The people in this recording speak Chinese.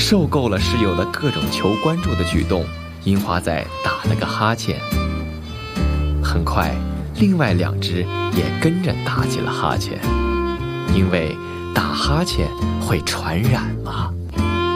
受够了室友的各种求关注的举动，樱花仔打了个哈欠。很快，另外2只也跟着打起了哈欠，因为打哈欠会传染嘛。